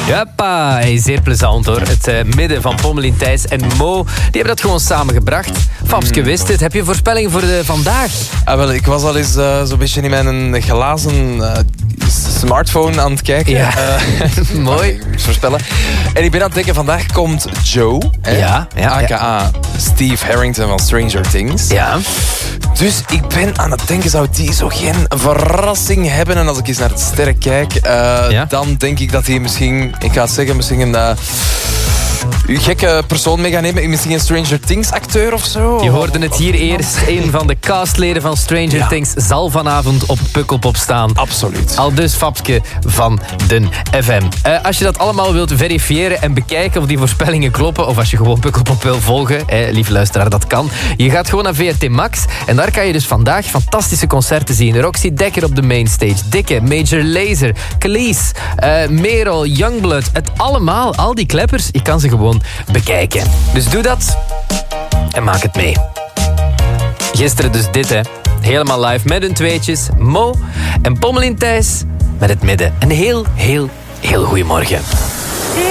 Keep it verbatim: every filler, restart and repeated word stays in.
Joppa, hey, zeer plezant hoor. Het uh, midden van Pommelien, Thijs en Mo, die hebben dat gewoon samengebracht. Fabske wist het. Heb je voorspellingen voor de vandaag? Ah, wel, ik was al eens uh, zo'n beetje in mijn glazen uh, smartphone aan het kijken. Ja. Uh, Mooi. Ik moet voorspellen. En ik ben aan het denken, vandaag komt Joe. Hè? Ja, ja, A K A Steve Harrington van Stranger Things. Ja. Dus ik ben aan het denken, zou die zo geen verrassing hebben? En als ik eens naar het sterren kijk, uh, Ja? dan denk ik dat hij misschien, ik ga het zeggen, misschien een uh, gekke persoon mee gaat nemen. Misschien een Stranger Things acteur of zo. Je hoorde het hier eerst. Een van de castleden van Stranger Ja. Things zal vanavond op Pukkelpop staan. Absoluut. Al dus Fabske van de F M. Uh, als je dat allemaal wilt verifiëren en bekijken of die voorspellingen kloppen, of als je gewoon Pukkelpop wil volgen, eh, lieve luisteraar, dat kan. Je gaat gewoon naar V R T Max en daar kan je dus vandaag fantastische concerten zien. Roxy Dekker op de mainstage, Dikke, Major Lazer, Khalees, uh, Merel, Youngblood. Het allemaal, al die kleppers, je kan ze gewoon bekijken. Dus doe dat en maak het mee. Gisteren dus dit, hè. Helemaal live met hun tweetjes. Mo en Pommelien Thijs met het midden. Een heel, heel, heel goeiemorgen.